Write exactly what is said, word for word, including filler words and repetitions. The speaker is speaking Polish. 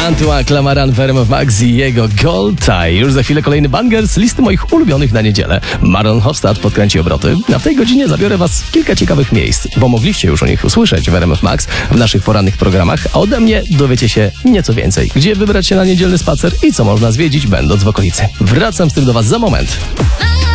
Antoine Clamaran w R M F Max i jego Gold Tie. Już za chwilę kolejny banger z listy moich ulubionych na niedzielę. Marlon Hofstad podkręci obroty, a w tej godzinie zabiorę was w kilka ciekawych miejsc, bo mogliście już o nich usłyszeć w R M F Max w naszych porannych programach, a ode mnie dowiecie się nieco więcej. Gdzie wybrać się na niedzielny spacer i co można zwiedzić, będąc w okolicy. Wracam z tym do was za moment.